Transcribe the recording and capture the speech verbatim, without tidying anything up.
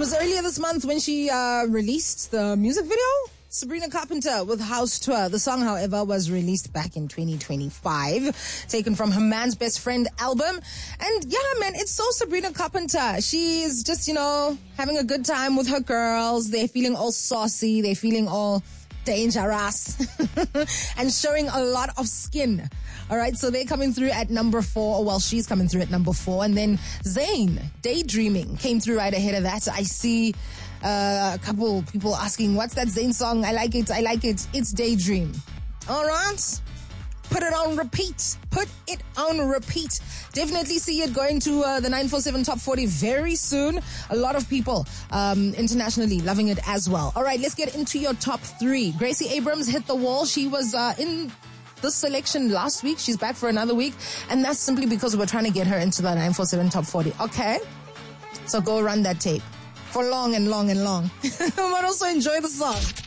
was earlier this month when she uh, released the music video. Sabrina Carpenter with House Tour. The song, however, was released back in twenty twenty-five, taken from her Man's Best Friend album. And yeah, man, it's so Sabrina Carpenter. She's just, you know, having a good time with her girls. They're feeling all saucy. They're feeling all dangerous and showing a lot of skin. All right, so they're coming through at number four. Well, she's coming through at number four. And then Zayn, Daydreaming, came through right ahead of that. I see uh, a couple people asking, what's that Zayn song? I like it. I like it. It's Daydream. All right. Put it on repeat. Put it on repeat. Definitely see it going to uh, the nine four seven Top forty very soon. A lot of people um, internationally loving it as well. All right, let's get into your top three. Gracie Abrams hit the wall. She was uh, in this selection last week. She's back for another week. And that's simply because we're trying to get her into the nine four seven Top forty. Okay? So go run that tape for long and long and long. But also enjoy the song.